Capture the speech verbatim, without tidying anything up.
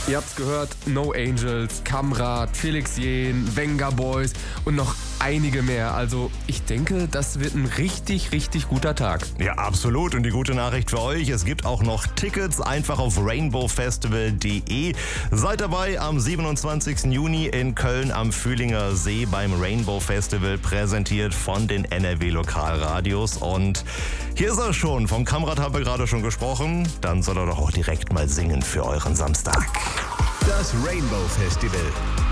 Ihr habt's gehört, No Angels, Kamrat, Felix Jähn, Venga Boys und noch einige mehr. Also ich denke, das wird ein richtig, richtig guter Tag. Ja, absolut. Und die gute Nachricht für euch, es gibt auch noch Tickets. Einfach auf rainbow festival punkt de. Seid dabei am siebenundzwanzigsten Juni in Köln am Fühlinger See beim Rainbow Festival, präsentiert von den N R W Lokalradios. Und hier ist er schon. Vom Kamrat haben wir gerade schon gesprochen. Dann soll er doch auch direkt mal singen für euren Samstag. Das Rainbow Festival.